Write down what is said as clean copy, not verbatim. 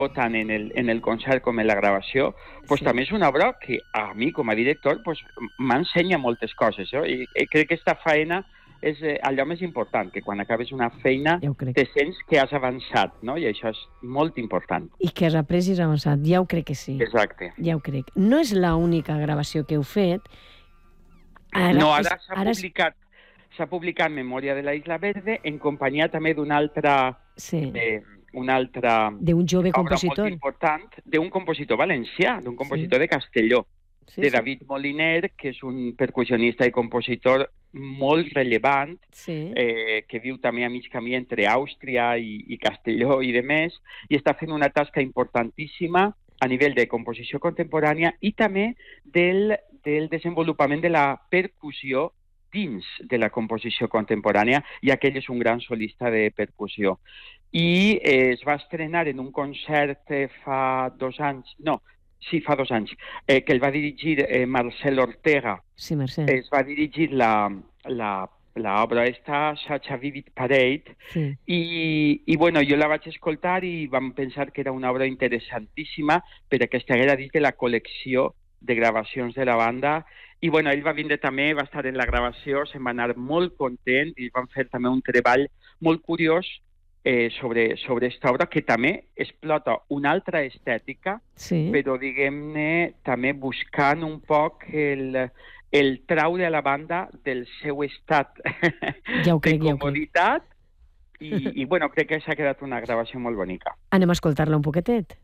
tant en el concert com en la gravació, pues també és una obra que a mi, com a director, pues, m'ensenya moltes coses. I crec que aquesta feina és allò més important, que quan acabes una feina te sents que has avançat, no? I això és molt important. I que has après i has avançat, ja ho crec que sí. Exacte. Ja ho crec. No és l'única gravació que heu fet. Ara s'ha publicat Memòria de la Isla Verde en companyia també d'un altre... d'un jove compositor. Molt important, d'un compositor valencià, d'un compositor de Castelló, de David Moliner, que és un percussionista i compositor molt rellevant, que viu també a mig camí entre Àustria i Castelló i de més, i està fent una tasca importantíssima a nivell de composició contemporània i també del desenvolupament de la percussió dins de la composició contemporània, ja que ell és un gran solista de percussió. I es va estrenar en un concert fa 2 anys, fa 2 anys, que el va dirigir Marcel Ortega. Sí, Marcel. Es va dirigir l'obra esta, Such a Vivid Parade, i bueno, jo la vaig escoltar i vam pensar que era una obra interessantíssima perquè estiguera dins de la col·lecció de gravacions de la banda. I bueno, ell va vindre també, va estar en la gravació, se'n va anar molt content i van fer també un treball molt curiós sobre aquesta obra, que també explota una altra estètica, però diguem-ne també buscant un poc el traure a la banda del seu estat de comoditat i bueno, crec que s'ha quedat una gravació molt bonica. Anem a escoltar-la un poquetet.